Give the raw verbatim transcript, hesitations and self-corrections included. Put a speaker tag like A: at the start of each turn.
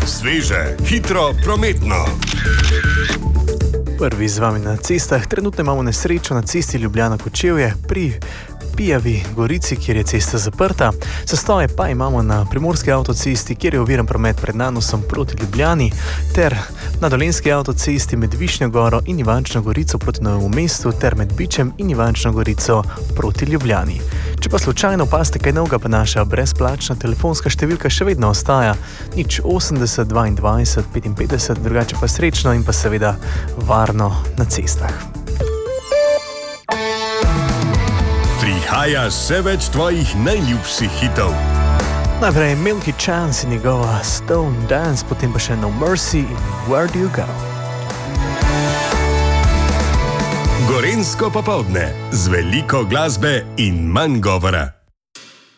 A: Sveže, hitro, prometno.
B: Prvi z vami na cestah. Trenutno imamo nesrečo na cesti Ljubljana-Kočevje pri Pijavi Gorici, kjer je cesta zaprta. Zastoje pa imamo na Primorski avtocesti, kjer je oviran promet pred Nanosom proti Ljubljani, ter na Dolenjski avtocesti med Višnjo Goro in Ivančno Gorico proti Novemu mestu, ter med Bičem in Ivančno Gorico proti Ljubljani. Če pa slučajno opazite kaj novega, pa naša brezplačna telefonska številka še vedno ostaja nič osemdeset dvaindvajset petinpetdeset, drugače pa srečno in pa seveda varno na cestah.
A: Prihaja še več tvojih najljubših hitov.
B: Najprej Milky Chance in njegova Stone Dance, potem pa še No Mercy in Where Do You Go.
A: Gorenjsko popoldne z veliko glasbe in manj govora.